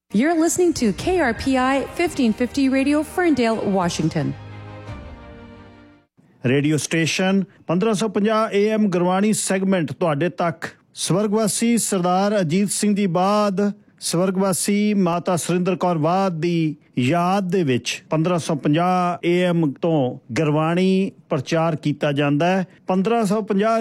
You're listening to KRPI 1550 Radio, Ferndale, Washington. Radio station 1550 AM Gurbani segment ਤੁਹਾਡੇ ਤੱਕ। ਸਵਰਗਵਾਸੀ ਸਰਦਾਰ ਅਜੀਤ ਸਿੰਘ ਦੀ ਬਾਦ ਸਵਰਗਵਾਸੀ ਮਾਤਾ ਸੁਰਿੰਦਰ ਕੌਰ ਬਾਦ ਦੀ ਯਾਦ ਦੇ ਵਿੱਚ 1550 AM ਤੋਂ ਗੁਰਬਾਣੀ ਪ੍ਰਚਾਰ ਕੀਤਾ ਜਾਂਦਾ ਹੈ। 1550